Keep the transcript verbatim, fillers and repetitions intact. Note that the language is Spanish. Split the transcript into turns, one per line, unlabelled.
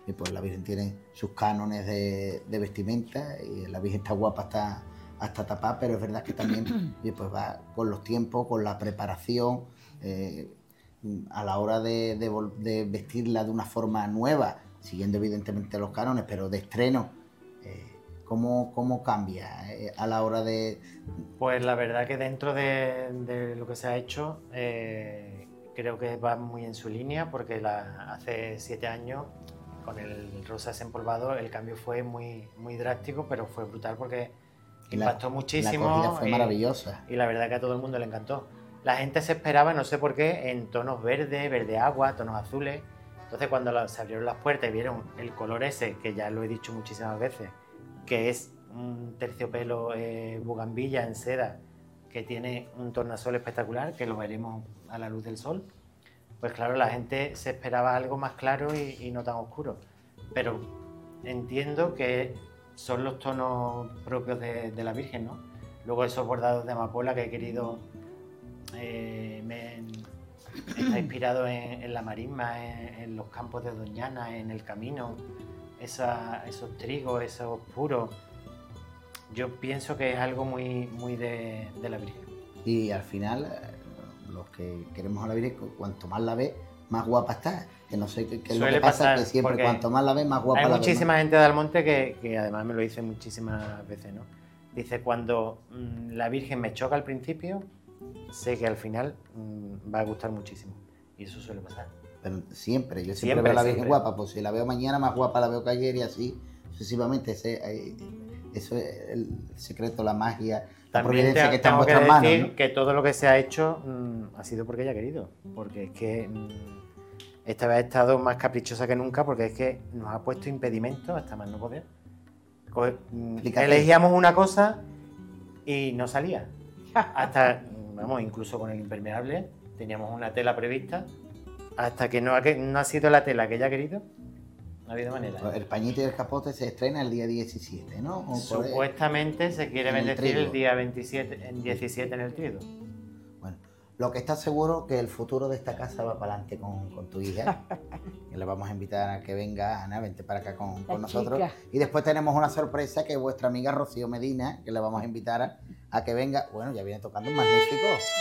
Y pues la Virgen tiene sus cánones de, de vestimenta y la Virgen está guapa hasta, hasta tapar, pero es verdad que también y pues va con los tiempos, con la preparación, eh, a la hora de, de, de vestirla de una forma nueva, siguiendo evidentemente los cánones, pero de estreno, eh, ¿cómo, cómo cambia eh, a la hora de...?
Pues la verdad que dentro de, de lo que se ha hecho, eh, creo que va muy en su línea, porque la, hace siete años, con el rosa desempolvado, el cambio fue muy, muy drástico, pero fue brutal porque impactó
la,
muchísimo.
La acogida fue
y,
maravillosa.
Y la verdad que a todo el mundo le encantó. La gente se esperaba, no sé por qué, en tonos verde, verde agua, tonos azules. Entonces cuando se abrieron las puertas y vieron el color ese, que ya lo he dicho muchísimas veces, que es un terciopelo eh, bugambilla en seda, que tiene un tornasol espectacular, que lo veremos a la luz del sol, pues claro, la gente se esperaba algo más claro y, y no tan oscuro. Pero entiendo que son los tonos propios de, de la Virgen, ¿no? Luego esos bordados de amapola que he querido... Eh, me, está inspirado en, en la marisma, en, en los campos de Doñana, en el camino, esa, esos trigos, esos puros. Yo pienso que es algo muy, muy de, de la Virgen.
Y al final, los que queremos a la Virgen, cuanto más la ves, más guapa está. Que no sé qué, qué es lo que pasa, que siempre cuanto más la ves, más guapa la ves.
Hay muchísima gente de Almonte que, que además me lo dice muchísimas veces, ¿no? Dice, cuando mmm, la Virgen me choca al principio, sé que al final mmm, va a gustar muchísimo. Y eso suele pasar.
Pero siempre, yo siempre,
siempre
veo a la Virgen
siempre.
guapa, pues si la veo mañana, más guapa la veo que ayer y así sucesivamente. Ese, eh, eso es el secreto, la magia, la
También
providencia
te,
que está en
tengo
vuestras
que
manos,
decir,
¿no?
que todo lo que se ha hecho mmm, ha sido porque ella ha querido. Porque es que mmm, esta vez ha estado más caprichosa que nunca, porque es que nos ha puesto impedimentos hasta más no poder. Coge, mmm, elegíamos una cosa y no salía. Hasta, vamos, incluso con el impermeable teníamos una tela prevista. Hasta que no ha, no ha sido la tela que ella ha querido, no ha habido manera.
El pañito y el capote se estrena el día diecisiete, ¿no? O
Supuestamente el, se quiere bendecir el, el día veintisiete, en diecisiete en el Trido.
Bueno, lo que está seguro que el futuro de esta casa va para adelante con, con tu hija. Que le vamos a invitar a que venga, Ana, vente para acá con, con nosotros. Y después tenemos una sorpresa que es vuestra amiga Rocío Medina, que le vamos a invitar a, a que venga. Bueno, ya viene tocando un magnífico.